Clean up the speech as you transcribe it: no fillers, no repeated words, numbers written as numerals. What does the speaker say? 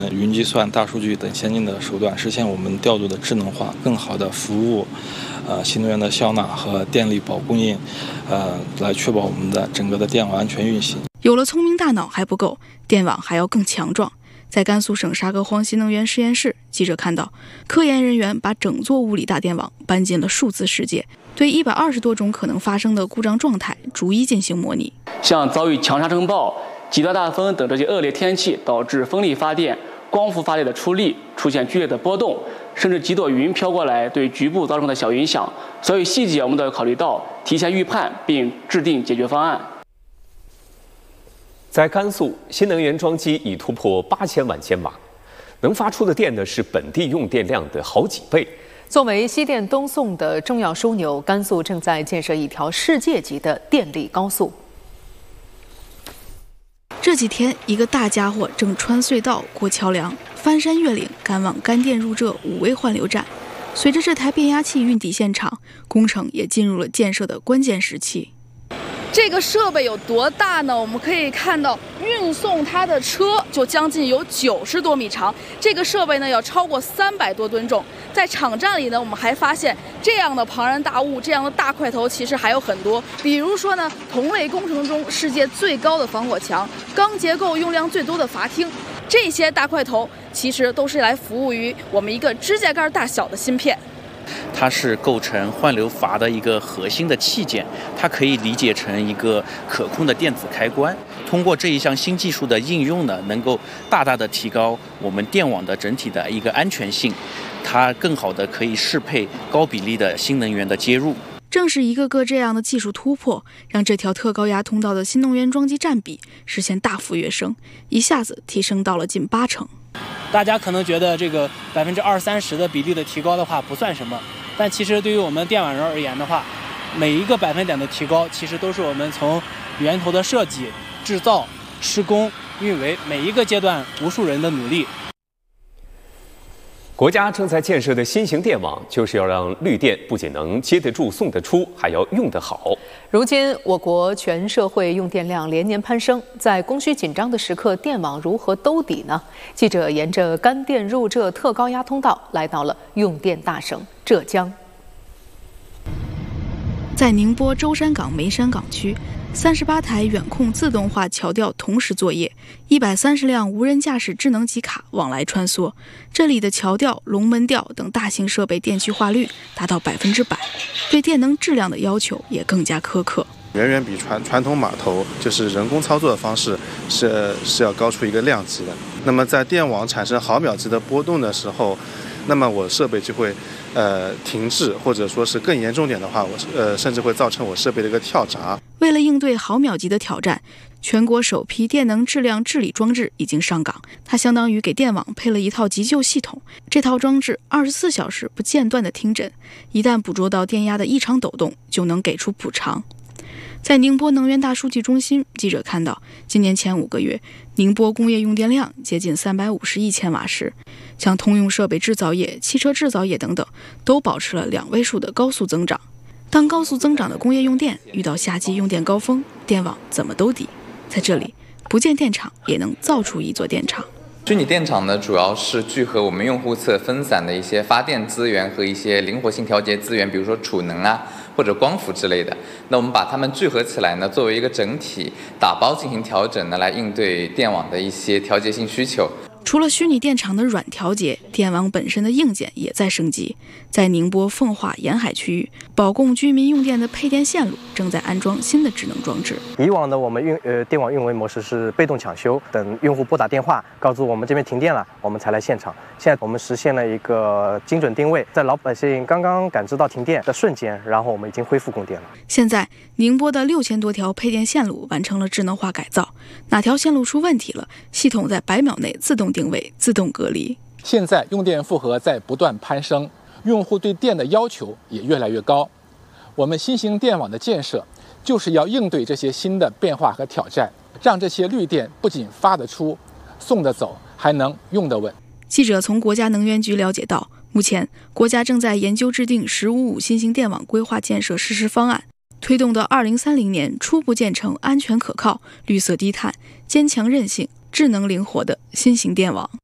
云计算、大数据等先进的手段，实现我们调度的智能化，更好的服务新能源的消纳和电力保供应，来确保我们的整个的电网安全运行。 有了聪明大脑还不够，电网还要更强壮。在甘肃省沙河荒新能源实验室，记者看到科研人员把整座物理大电网搬进了数字世界，对120多种可能发生的故障状态逐一进行模拟。 像遭遇强沙尘暴、极端大风等这些恶劣天气导致风力发电、光伏发电的出力出现剧烈的波动，甚至几朵云飘过来对局部造成的小影响，所有细节我们都要考虑到，提前预判并制定解决方案。 在甘肃，新能源装机已突破8000万千瓦，能发出的电呢是本地用电量的好几倍。 作为西电东送的重要枢纽，甘肃正在建设一条世界级的电力高速。 这几天，一个大家伙正穿隧道、过桥梁、翻山越岭，赶往干电入浙5位换流站。随着这台变压器运抵现场，工程也进入了建设的关键时期。 这个设备有多大呢？我们可以看到，运送它的车就将近有90多米长。这个设备呢，要超过300多吨重。在场站里呢，我们还发现这样的庞然大物、这样的大块头，其实还有很多。比如说呢，同类工程中世界最高的防火墙、钢结构用量最多的阀厅，这些大块头其实都是来服务于我们一个指甲盖大小的芯片。 它是构成换流阀的一个核心的器件，它可以理解成一个可控的电子开关。通过这一项新技术的应用呢，能够大大的提高我们电网的整体的一个安全性，它更好的可以适配高比例的新能源的接入。 正是一个个这样的技术突破，让这条特高压通道的新能源装机占比实现大幅跃升，一下子提升到了近80%。 大家可能觉得这个20-30%的比例的提高的话不算什么，但其实对于我们电网人而言的话，每一个百分点的提高，其实都是我们从源头的设计、制造、施工、运维每一个阶段无数人的努力。 国家正在建设的新型电网，就是要让绿电不仅能接得住、送得出，还要用得好。 如今，我国全社会用电量连年攀升，在供需紧张的时刻，电网如何兜底呢？记者沿着干电入浙特高压通道，来到了用电大省浙江。 在宁波舟山港梅山港区，38台远控自动化桥吊同时作业，130辆无人驾驶智能机卡往来穿梭。这里的桥吊、龙门吊等大型设备电气化率达到100%，对电能质量的要求也更加苛刻。 远远比传统码头就是人工操作的方式是要高出一个量级的。那么在电网产生毫秒级的波动的时候，那么我设备就会停滞，或者说是更严重点的话，甚至会造成我设备的一个跳闸。 为了应对毫秒级的挑战，全国首批电能质量治理装置已经上岗，它相当于给电网配了一套急救系统。这套装置24小时不间断的听诊，一旦捕捉到电压的异常抖动，就能给出补偿。在宁波能源大数据中心，记者看到，今年前5个月，宁波工业用电量接近350亿千瓦时，像通用设备制造业、汽车制造业等等，都保持了2位数的高速增长。当高速增长的工业用电遇到夏季用电高峰，电网怎么兜底？在这里，不建电厂也能造出一座电厂。 虚拟电厂呢，主要是聚合我们用户侧分散的一些发电资源和一些灵活性调节资源，比如说储能啊，或者光伏之类的。那我们把它们聚合起来呢，作为一个整体打包进行调整呢，来应对电网的一些调节性需求。 除了虚拟电厂的软调节，电网本身的硬件也在升级。在宁波奉化沿海区域，保供居民用电的配电线路正在安装新的智能装置。 以往的我们电网运维模式是被动抢修，等用户拨打电话告诉我们这边停电了，我们才来现场。现在我们实现了一个精准定位，在老百姓刚刚感知到停电的瞬间，然后我们已经恢复供电了。 现在宁波的6000多条配电线路完成了智能化改造，哪条线路出问题了，系统在100秒内自动定位、自动隔离。 现在用电负荷在不断攀升，用户对电的要求也越来越高。我们新型电网的建设，就是要应对这些新的变化和挑战，让这些绿电不仅发得出、送得走，还能用得稳。 记者从国家能源局了解到，目前国家正在研究制定“15-5”新型电网规划建设实施方案，推动到2030年初步建成安全可靠、绿色低碳、坚强韧性、智能灵活的新型电网。